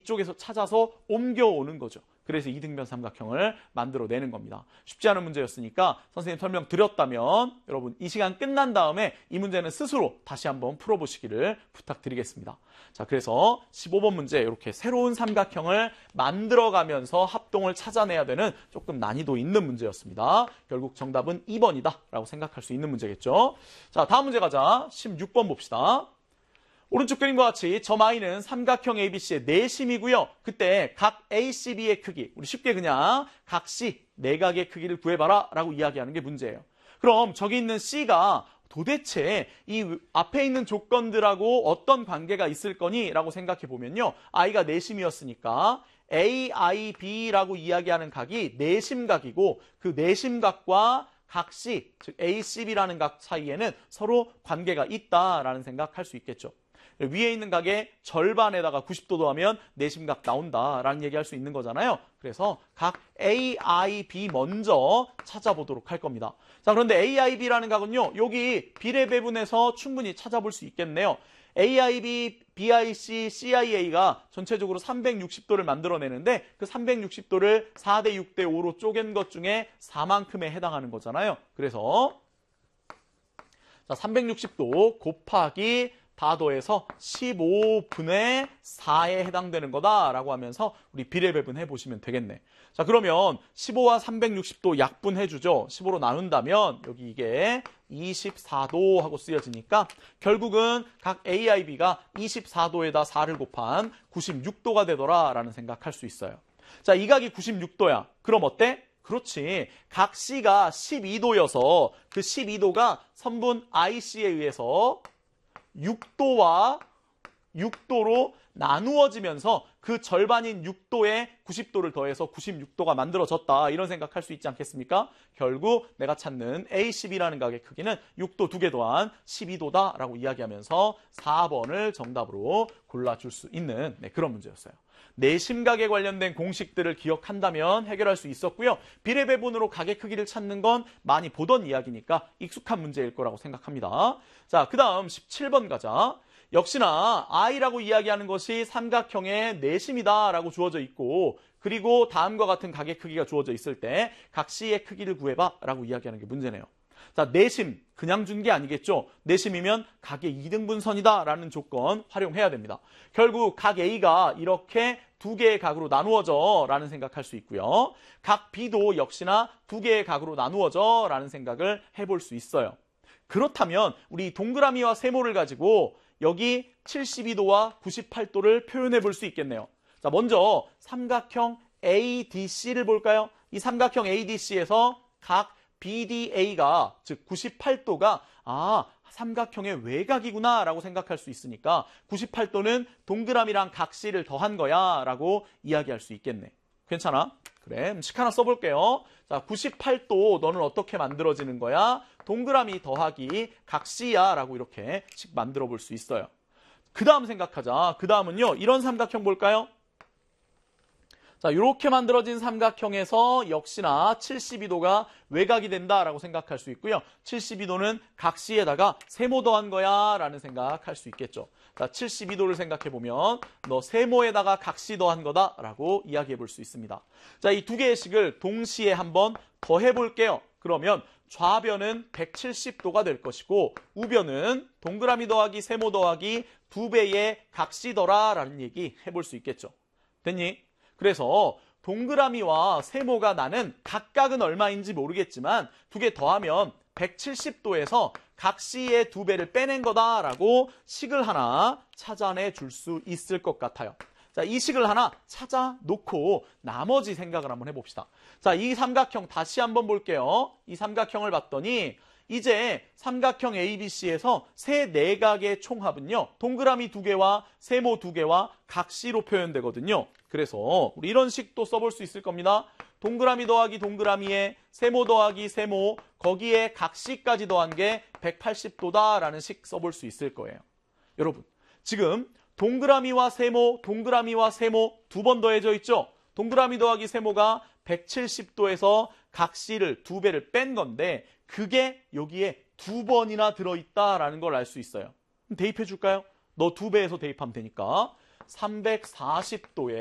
이쪽에서 찾아서 옮겨오는 거죠. 그래서 이등변 삼각형을 만들어내는 겁니다. 쉽지 않은 문제였으니까 선생님 설명 드렸다면 여러분 이 시간 끝난 다음에 이 문제는 스스로 다시 한번 풀어보시기를 부탁드리겠습니다. 자, 그래서 15번 문제 이렇게 새로운 삼각형을 만들어가면서 합동을 찾아내야 되는 조금 난이도 있는 문제였습니다. 결국 정답은 2번이다 라고 생각할 수 있는 문제겠죠. 자, 다음 문제 가자. 16번 봅시다. 오른쪽 그림과 같이 점 I는 삼각형 ABC의 내심이고요. 그때 각 ACB의 크기, 우리 쉽게 그냥 각 C, 내각의 크기를 구해봐라 라고 이야기하는 게 문제예요. 그럼 저기 있는 C가 도대체 이 앞에 있는 조건들하고 어떤 관계가 있을 거니? 라고 생각해 보면요. I가 내심이었으니까 AIB라고 이야기하는 각이 내심각이고 그 내심각과 각 C, 즉 ACB라는 각 사이에는 서로 관계가 있다라는 생각할 수 있겠죠. 위에 있는 각의 절반에다가 90도 더하면 내심각 나온다라는 얘기할 수 있는 거잖아요. 그래서 각 AIB 먼저 찾아보도록 할 겁니다. 자, 그런데 AIB라는 각은요. 여기 비례배분에서 충분히 찾아볼 수 있겠네요. AIB, BIC, CIA가 전체적으로 360도를 만들어내는데 그 360도를 4대 6대 5로 쪼갠 것 중에 4만큼에 해당하는 거잖아요. 그래서 자, 360도 곱하기 다 더해서 15분의 4에 해당되는 거다라고 하면서 우리 비례배분 해보시면 되겠네. 자, 그러면 15와 360도 약분해주죠. 15로 나눈다면 여기 이게 24도 하고 쓰여지니까 결국은 각 AIB가 24도에다 4를 곱한 96도가 되더라라는 생각할 수 있어요. 자, 이 각이 96도야. 그럼 어때? 그렇지. 각 C가 12도여서 그 12도가 선분 IC에 의해서 6도와 6도로 나누어지면서 그 절반인 6도에 90도를 더해서 96도가 만들어졌다. 이런 생각할 수 있지 않겠습니까? 결국 내가 찾는 ACB라는 각의 크기는 6도 2개 더한 12도다라고 이야기하면서 4번을 정답으로 골라줄 수 있는 그런 문제였어요. 내심각에 관련된 공식들을 기억한다면 해결할 수 있었고요. 비례배분으로 각의 크기를 찾는 건 많이 보던 이야기니까 익숙한 문제일 거라고 생각합니다. 자, 그 다음 17번 가자. 역시나 I라고 이야기하는 것이 삼각형의 내심이다라고 주어져 있고 그리고 다음과 같은 각의 크기가 주어져 있을 때 각 C의 크기를 구해봐 라고 이야기하는 게 문제네요. 자, 내심 그냥 준 게 아니겠죠. 내심이면 각의 2등분선이다 라는 조건 활용해야 됩니다. 결국 각 A가 이렇게 두 개의 각으로 나누어져 라는 생각할 수 있고요. 각 B도 역시나 두 개의 각으로 나누어져 라는 생각을 해볼 수 있어요. 그렇다면 우리 동그라미와 세모를 가지고 여기 72도와 98도를 표현해 볼 수 있겠네요. 자, 먼저 삼각형 ADC를 볼까요? 이 삼각형 ADC에서 각 BDA가 즉 98도가 삼각형의 외곽이구나 라고 생각할 수 있으니까 98도는 동그라미랑 각 C를 더한 거야 라고 이야기할 수 있겠네. 괜찮아? 그래, 식 하나 써볼게요. 자, 98도 너는 어떻게 만들어지는 거야? 동그라미 더하기 각 C야 라고 이렇게 식 만들어 볼 수 있어요. 그 다음 생각하자. 그 다음은요, 이런 삼각형 볼까요? 자, 이렇게 만들어진 삼각형에서 역시나 72도가 외곽이 된다라고 생각할 수 있고요. 72도는 각 C에다가 세모 더한 거야 라는 생각할 수 있겠죠. 자, 72도를 생각해보면 너 세모에다가 각 C 더한 거다라고 이야기해 볼 수 있습니다. 자, 이 두 개의 식을 동시에 한번 더해볼게요. 그러면 좌변은 170도가 될 것이고 우변은 동그라미 더하기 세모 더하기 2배의 각 C더라라는 얘기 해볼 수 있겠죠. 됐니? 그래서 동그라미와 세모가 나는 각각은 얼마인지 모르겠지만 두 개 더하면 170도에서 각 C의 2배를 빼낸 거다라고 식을 하나 찾아내 줄 수 있을 것 같아요. 자, 이 식을 하나 찾아 놓고 나머지 생각을 한번 해봅시다. 자, 이 삼각형 다시 한번 볼게요. 이 삼각형을 봤더니 이제 삼각형 ABC에서 세 내각의 총합은요. 동그라미 2개와 세모 2개와 각 C로 표현되거든요. 그래서 우리 이런 식도 써볼 수 있을 겁니다. 동그라미 더하기 동그라미에 세모 더하기 세모 거기에 각 C까지 더한 게 180도다라는 식 써볼 수 있을 거예요. 여러분 지금 동그라미와 세모 두 번 더해져 있죠. 동그라미 더하기 세모가 170도에서 각 C를 2배를 뺀 건데 그게 여기에 2번이나 들어있다라는 걸 알 수 있어요. 대입해 줄까요? 너 2배에서 대입하면 되니까 340도에